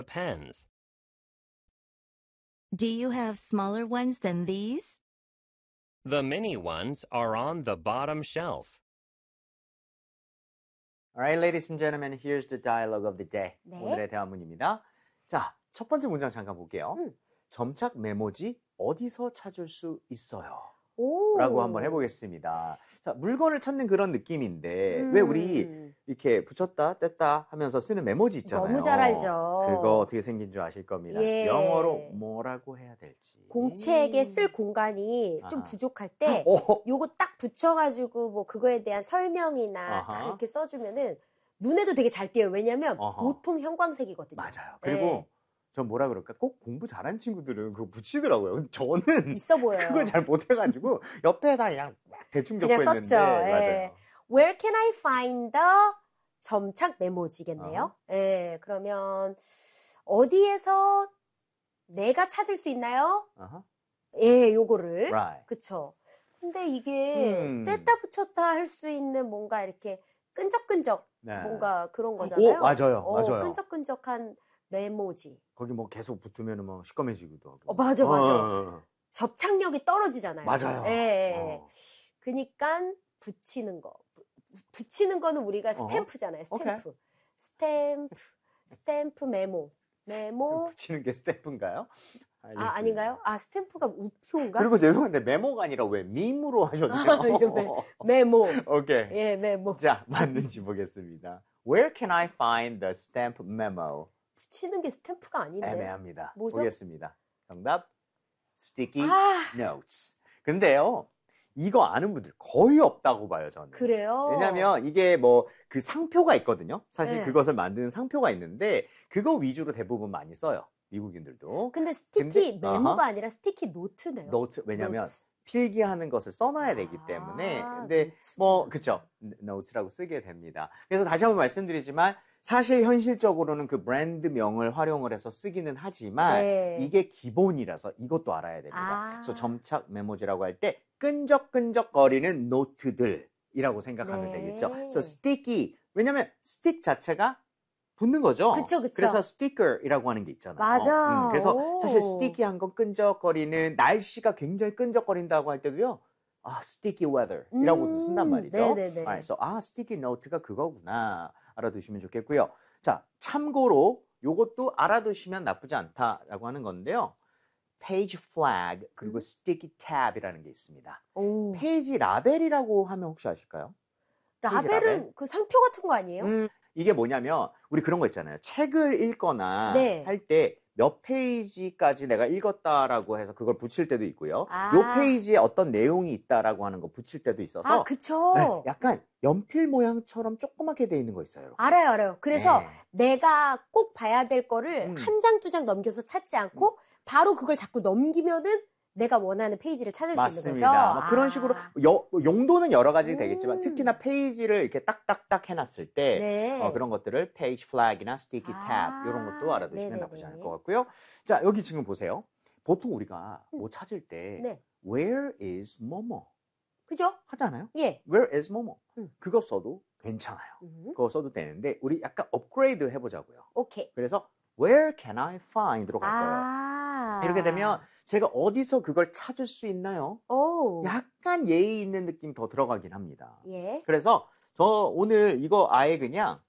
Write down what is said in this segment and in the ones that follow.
pens. Do you have smaller ones than these? The mini ones are on the bottom shelf. All right, ladies and gentlemen, here's the dialogue of the day. 네. 오늘의 대화문입니다. 자, 첫 번째 문장 잠깐 볼게요. 점착 메모지 어디서 찾을 수 있어요? 오. 라고 한번 해보겠습니다. 자, 물건을 찾는 그런 느낌인데 왜 우리 이렇게 붙였다 뗐다 하면서 쓰는 메모지 있잖아요. 너무 잘 알죠. 그거 어떻게 생긴 줄 아실 겁니다. 예. 영어로 뭐라고 해야 될지. 공책에 쓸 공간이 좀 아하. 부족할 때 요거 딱 붙여가지고 뭐 그거에 대한 설명이나 아하. 그렇게 써주면은 눈에도 되게 잘 띄어요. 왜냐면 어허. 보통 형광색이거든요. 맞아요. 그리고 네. 전 뭐라 그럴까? 꼭 공부 잘하는 친구들은 그거 붙이더라고요. 근데 저는 있어 보여요. 그걸 잘 못해가지고 옆에다 그냥 대충 적고 그냥 있는데 썼죠. 예. 맞아요. Where can I find the 점착 메모지겠네요. 예, 그러면 어디에서 내가 찾을 수 있나요? 아하. 예, 요거를. Right. 그쵸. 근데 이게 뗐다 붙였다 할 수 있는 뭔가 이렇게 끈적끈적 네. 뭔가 그런 거잖아요. 오, 맞아요. 맞아요. 끈적끈적한 메모지. 거기 뭐 계속 붙으면 뭐 시꺼매지기도 하고. 맞아, 맞아. 어. 접착력이 떨어지잖아요. 맞아요. 예, 예. 어. 그니까 붙이는 거. 붙이는 거는 우리가 스탬프잖아요. 스탬프. 스탬프 메모. 붙이는 게 스탬프인가요? 알겠습니다. 아닌가요? 스탬프가 우표인가? 그리고 죄송한데 메모가 아니라 왜 밈으로 하셨네요. 메모. 오케이. 예, 메모. 자, 맞는지 보겠습니다. Where can I find the stamp memo? 붙이는 게 스탬프가 아닌데. 애매합니다. 뭐죠? 보겠습니다. 정답, sticky notes. 근데요, 이거 아는 분들 거의 없다고 봐요, 저는. 그래요? 왜냐면 이게 뭐 그 상표가 있거든요. 사실 네. 그것을 만드는 상표가 있는데 그거 위주로 대부분 많이 써요. 미국인들도. 근데 스티키 근데, 메모가 아니라 스티키 노트네요. 노트, 왜냐면 노트. 필기하는 것을 써놔야 되기 때문에. 근데 노트. 뭐 그쵸, 노트라고 쓰게 됩니다. 그래서 다시 한번 말씀드리지만 사실 현실적으로는 그 브랜드명을 활용을 해서 쓰기는 하지만 네. 이게 기본이라서 이것도 알아야 됩니다. 그래서 점착 메모지라고 할 때 끈적끈적거리는 노트들이라고 생각하면 네. 되겠죠. 그래서 sticky, 왜냐면 stick 자체가 붙는 거죠. 그쵸. 그래서 sticker이라고 하는 게 있잖아요. 맞아. 그래서 오. 사실 sticky한 건 끈적거리는, 날씨가 굉장히 끈적거린다고 할 때도요. sticky weather이라고도 쓴단 말이죠. 네네네. 그래서 sticky note가 그거구나 알아두시면 좋겠고요. 자, 참고로 요것도 알아두시면 나쁘지 않다라고 하는 건데요. page flag 그리고 sticky tab이라는 게 있습니다. 오. 페이지 라벨이라고 하면 혹시 아실까요? 라벨은 라벨? 그 상표 같은 거 아니에요? 이게 뭐냐면 우리 그런 거 있잖아요. 책을 읽거나 네. 할 때 몇 페이지까지 내가 읽었다라고 해서 그걸 붙일 때도 있고요. 아. 요 페이지에 어떤 내용이 있다라고 하는 거 붙일 때도 있어서 그쵸. 네, 약간 연필 모양처럼 조그맣게 돼 있는 거 있어요. 이렇게. 알아요. 그래서 네. 내가 꼭 봐야 될 거를 한 장, 두 장 넘겨서 찾지 않고 바로 그걸 자꾸 넘기면은 내가 원하는 페이지를 찾을 수 있는 거죠. 맞습니다. 뭐 그런 식으로 용도는 여러 가지 되겠지만 특히나 페이지를 이렇게 딱딱딱 해놨을 때 네. 그런 것들을 page flag이나 sticky tab 이런 것도 알아두시면 네네네. 나쁘지 않을 것 같고요. 자, 여기 지금 보세요. 보통 우리가 뭐 찾을 때 네. where is 뭐뭐 그죠? 하잖아요. 예. where is 뭐뭐 음. 그거 써도 괜찮아요. 그거 써도 되는데 우리 약간 업그레이드 해보자고요. 오케이. 그래서 where can I find로 갈 거예요. 이렇게 되면 제가 어디서 그걸 찾을 수 있나요? 오. 약간 예의 있는 느낌 더 들어가긴 합니다. 예. 그래서 저 오늘 이거 아예 그냥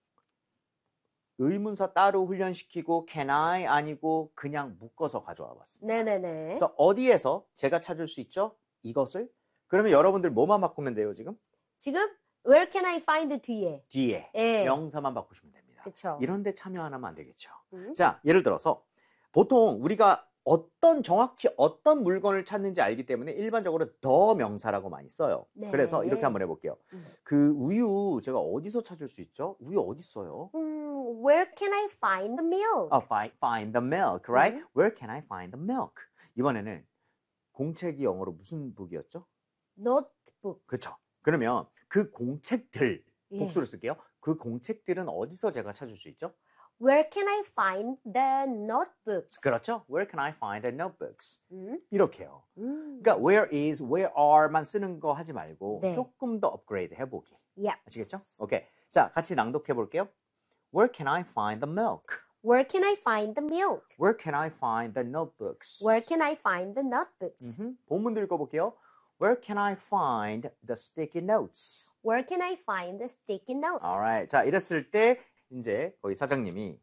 의문사 따로 훈련시키고 can I 아니고 그냥 묶어서 가져와 봤습니다. 네네네. 그래서 어디에서 제가 찾을 수 있죠? 이것을. 그러면 여러분들 뭐만 바꾸면 돼요, 지금? 지금 where can I find 뒤에. 뒤에 예. 명사만 바꾸시면 됩니다. 그쵸. 이런 데 참여 안 하면 안 되겠죠. 음. 자, 예를 들어서 보통 우리가 정확히 어떤 물건을 찾는지 알기 때문에 일반적으로 더 명사라고 많이 써요. 네. 그래서 이렇게 한번 해볼게요. 그 우유 제가 어디서 찾을 수 있죠? 우유 어디 있어요? Where can I find the milk? Find the milk, right? Where can I find the milk? 이번에는 공책이 영어로 무슨 북이었죠? Notebook. 그렇죠. 그러면 그 공책들, 예. 복수를 쓸게요. 그 공책들은 어디서 제가 찾을 수 있죠? Where can I find the notebooks? 그렇죠. Where can I find the notebooks? 음. 이렇게요. 그러니까 where is, where are만 쓰는 거 하지 말고 네. 조금 더 업그레이드 해보기. Yep. 아시겠죠? 오케이. 자, 같이 낭독해 볼게요. Where can I find the milk? Where can I find the milk? Where can I find the notebooks? Where can I find the notebooks? 본문도 읽어볼게요. Where can I find the sticky notes? Where can I find the sticky notes? Alright. 자, 이랬을 때 이제 거기 사장님이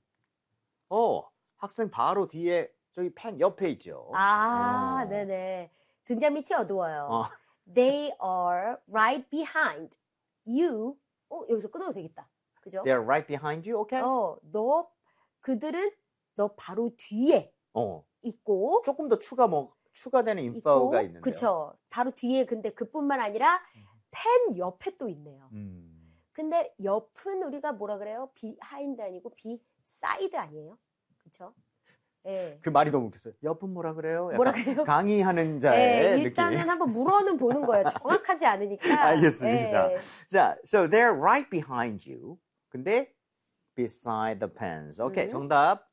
학생 바로 뒤에 저기 펜 옆에 있죠. 네네. 등잔 밑이 어두워요. They are right behind you. 여기서 끊어도 되겠다. 그죠? They're right behind you. Okay. 그들은 너 바로 뒤에 있고 조금 더 추가되는 인포가 있는데요. 그쵸. 바로 뒤에 근데 그뿐만 아니라 펜 옆에 또 있네요. 근데 옆은 우리가 뭐라 그래요? behind 아니고 beside 아니에요? 그쵸? 예. 그 말이 너무 웃겼어요. 옆은 뭐라 그래요? 뭐라 그래요? 강의하는 자의 일단은 느낌. 한번 물어는 보는 거예요. 정확하지 않으니까. 알겠습니다. 예. 자, so they're right behind you. 근데 beside the pens. 오케이, 정답.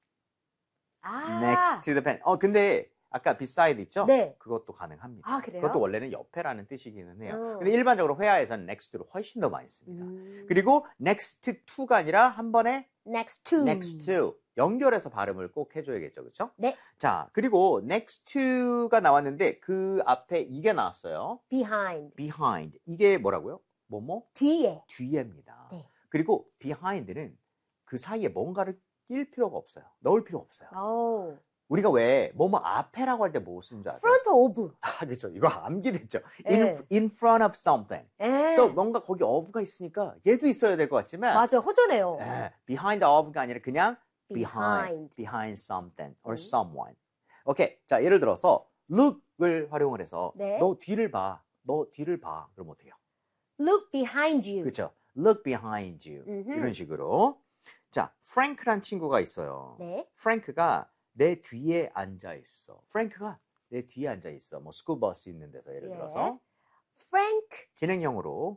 Next to the pen. 근데 아까 beside 있죠? 네. 그것도 가능합니다. 아, 그래요? 그것도 원래는 옆에라는 뜻이기는 해요. 근데 일반적으로 회화에서는 next to를 훨씬 더 많이 씁니다. 그리고 next to가 아니라 한 번에 next to. next to 연결해서 발음을 꼭 해줘야겠죠, 그렇죠? 네. 자, 그리고 next to가 나왔는데 그 앞에 이게 나왔어요. behind. behind. 이게 뭐라고요? 뭐뭐? 뒤에입니다. 네. 그리고 behind는 그 사이에 뭔가를 낄 필요가 없어요. 넣을 필요가 없어요. 우리가 왜 뭐뭐 앞에라고 할 때 뭐 쓰는 줄 아세요? front of. 그렇죠. 이거 암기됐죠. 네. in front of something. 네. 그래서 뭔가 거기 of가 있으니까 얘도 있어야 될 것 같지만 맞아, 허전해요. behind of가 아니라 그냥 behind something or someone. 오케이. 자, 예를 들어서 look을 활용을 해서 네. 너 뒤를 봐. 그럼 어떻게 해요? look behind you. 그렇죠. look behind you. 이런 식으로. 자, 프랭크란 친구가 있어요. 네. 프랭크가 내 뒤에 앉아 있어. 프랭크가 내 뒤에 앉아 있어. 뭐 스쿨버스 있는 데서 예를 들어서. Frank 진행형으로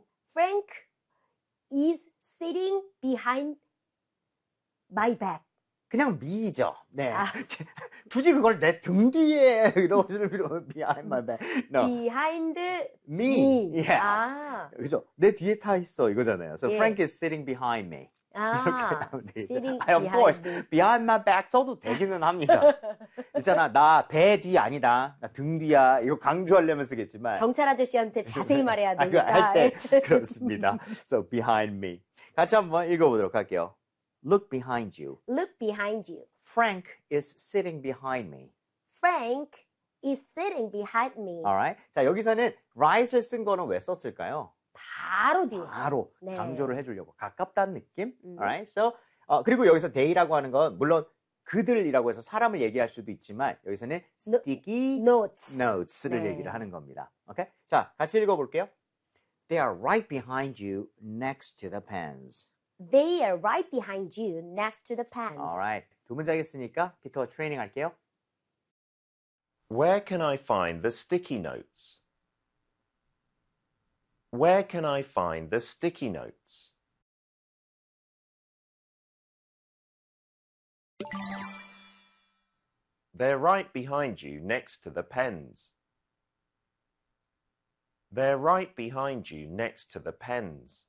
is sitting behind my back. 그냥 me죠. 네. 굳이 그걸 내 등 뒤에 이러면 behind my back. No. behind me. Yeah. 그죠? 내 뒤에 타 있어 이거잖아요. So Frank is sitting behind me. sitting of course, behind my back 써도 되기는 합니다. 있잖아, 나 배 뒤 아니다. 나 등 뒤야. 이거 강조하려면 쓰겠지만. 경찰 아저씨한테 자세히 말해야 되니까. 할 때 그렇습니다. So behind me. 같이 한번 읽어보도록 할게요. Look behind you. Look behind you. Frank is sitting behind me. Frank is sitting behind me. Alright. 자, 여기서는 right을 쓴 거는 왜 썼을까요? 바로 뒤에. 바로 네. 강조를 해주려고 가깝다는 느낌. Alright. So 그리고 여기서 they라고 하는 건 물론 그들이라고 해서 사람을 얘기할 수도 있지만 여기서는 sticky notes를 네. 얘기를 하는 겁니다. 오케이? 자, 같이 읽어볼게요. They are right behind you next to the pens. They are right behind you next to the pens. Alright. 두 문장 했으니까 피터와 트레이닝 할게요. Where can I find the sticky notes? Where can I find the sticky notes? They're right behind you next to the pens. They're right behind you next to the pens.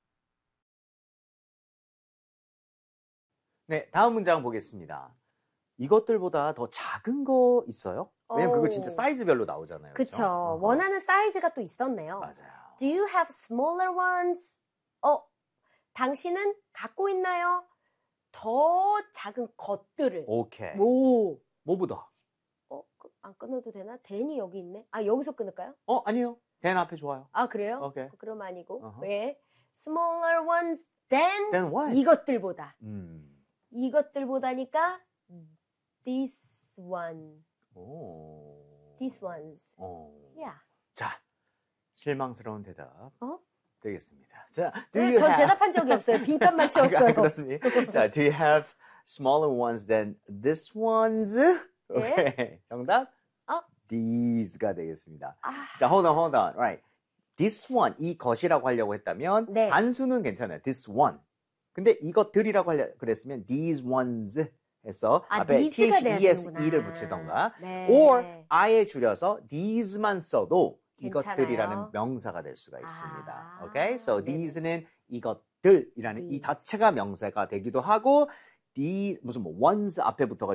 네, 다음 문장 보겠습니다. 이것들보다 더 작은 거 있어요? 왜냐면 그거 진짜 사이즈별로 나오잖아요. 그쵸. 원하는 사이즈가 또 있었네요. 맞아요. Do you have smaller ones? 당신은 갖고 있나요? 더 작은 것들을. 오케이. 뭐? 뭐보다? 안 끊어도 되나? then이 여기 있네. 여기서 끊을까요? 아니요. than 앞에 좋아요. 그래요? 오케이. 그럼 아니고. 어허. 왜? Smaller ones than Than what? 이것들보다. 이것들보다니까 this one. These ones. Yeah. 자, 실망스러운 대답 되겠습니다. 자, 전 대답한 적이 없어요. 빈칸만 채웠어요. 그렇습니다. 자, do you have smaller ones than this ones? 오케이. 정답? These가 되겠습니다. 자, hold on. Right. This one, 이 것이라고 하려고 했다면 네. 단수는 괜찮아요. This one. 근데 이것들이라고 하려고 그랬으면 these ones 해서 앞에 these를 붙이던가 네. or 아예 줄여서 these만 써도 괜찮아요. 이것들이라는 명사가 될 수가 있습니다. 오케이? So 네네. these는 이것들이라는 이 자체가 명사가 되기도 하고 무슨 ones 앞에 붙어가지고